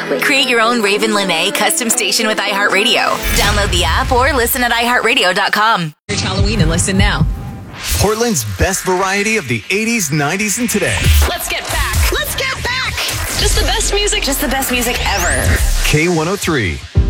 Create your own Raven Lene custom station with iHeartRadio. Download the app or listen at iHeartRadio.com. It's Halloween and listen now. Portland's best variety of the 80s, 90s, and today. Let's get back. Let's get back. Just the best music. Just the best music ever. K103.